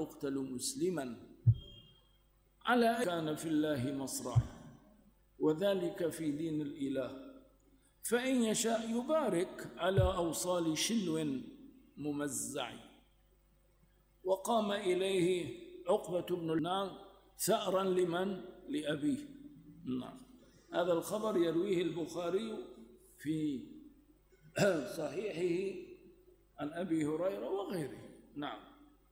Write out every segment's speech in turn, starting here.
يقتل مسلما على كان في الله مصرعا، وذلك في دين الإله، فإن يشاء يبارك على أوصال شلو ممزع. وقام إليه عقبة بن النعم ثأرا لمن؟ لأبيه. نعم. هذا الخبر يرويه البخاري في صحيحه عن أبي هريرة وغيره. نعم.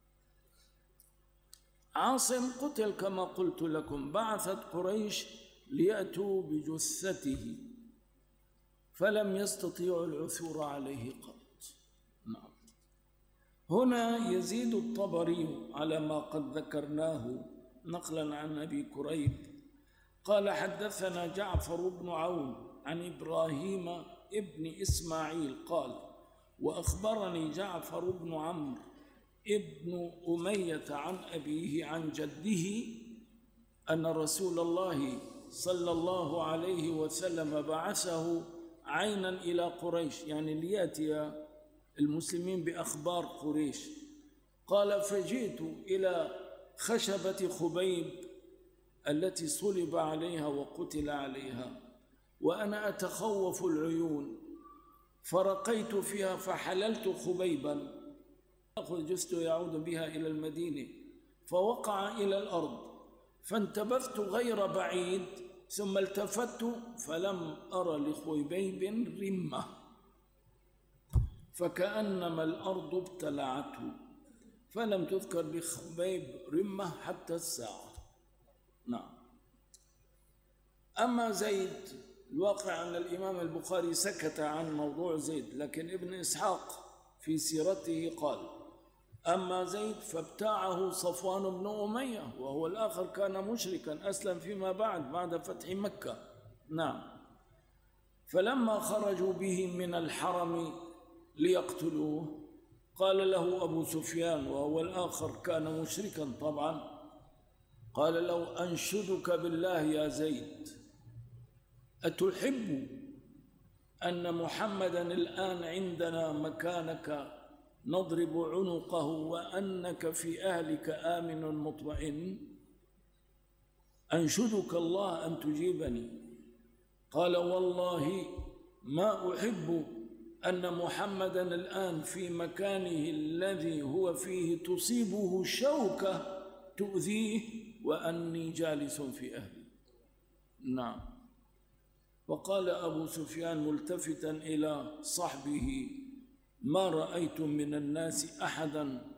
عاصم قتل كما قلت لكم، بعثت قريش ليأتوا بجثته فلم يستطيعوا العثور عليه قط. نعم. هنا يزيد الطبري على ما قد ذكرناه نقلا عن أبي كريب قال حدثنا جعفر بن عون عن إبراهيم ابن إسماعيل قال وأخبرني جعفر بن عمرو ابن أمية عن أبيه عن جده أن رسول الله صلى الله عليه وسلم بعثه عينا إلى قريش، يعني ليأتي المسلمين بأخبار قريش. قال فجئت إلى خشبة خبيب التي صلب عليها وقتل عليها وأنا أتخوف العيون، فرقيت فيها فحللت خبيبا أخذ جثته يعود بها إلى المدينة، فوقع إلى الأرض فانتبذت غير بعيد ثم التفت فلم أر لخبيب رمة، فكأنما الأرض ابتلعته، فلم تذكر لخبيب رمة حتى الساعة. نعم. أما زيد، الواقع أن الإمام البخاري سكت عن موضوع زيد، لكن ابن إسحاق في سيرته قال أما زيد فابتاعه صفوان بن أمية، وهو الآخر كان مشركا أسلم فيما بعد فتح مكة. نعم. فلما خرجوا به من الحرم ليقتلوه قال له أبو سفيان، وهو الآخر كان مشركا طبعا، قال له أنشدك بالله يا زيد أتحب أن محمدا الآن عندنا مكانك نضرب عنقه وأنك في أهلك آمن مطمئن؟ أنشدك الله أن تجيبني. قال والله ما أحب أن محمدا الآن في مكانه الذي هو فيه تصيبه شوكة تؤذيه وأني جالس في أهلي. نعم. وقال أبو سفيان ملتفتا إلى صحبه ما رأيت من الناس أحدا